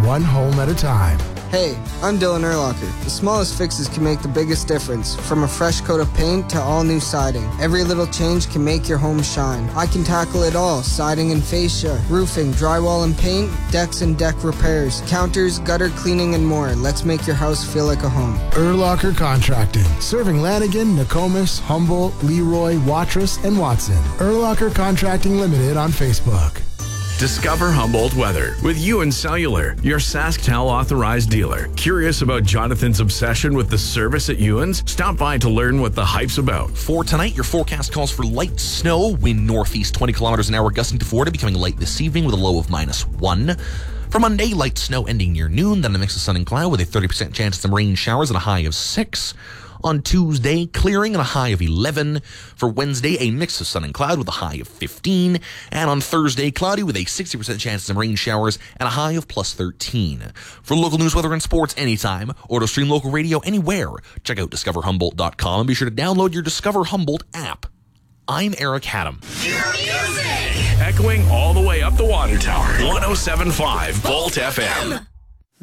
one home at a time. Hey, I'm Dylan Erlocker. The smallest fixes can make the biggest difference. From a fresh coat of paint to all new siding, every little change can make your home shine. I can tackle it all: siding and fascia, roofing, drywall and paint, decks and deck repairs, counters, gutter cleaning, and more. Let's make your house feel like a home. Erlocker Contracting, serving Lanigan, Nokomis, Humboldt, Leroy, Watrous, and Watson. Erlocker Contracting Limited on Facebook. Discover Humboldt weather with Ewan Cellular, your SaskTel authorized dealer. Curious about Jonathan's obsession with the service at Ewan's? Stop by to learn what the hype's about. For tonight, your forecast calls for light snow, wind northeast 20 kilometers an hour, gusting to 40, becoming light this evening with a low of -1. For Monday, light snow ending near noon, then a mix of sun and cloud with a 30% chance of some rain showers and a high of 6. On Tuesday, clearing and a high of 11. For Wednesday, a mix of sun and cloud with a high of 15. And on Thursday, cloudy with a 60% chance of some rain showers and a high of +13. For local news, weather, and sports anytime, or to stream local radio anywhere, check out discoverhumboldt.com and be sure to download your Discover Humboldt app. I'm Eric Haddam. Echoing all the way up the water tower. 107.5 Volt FM.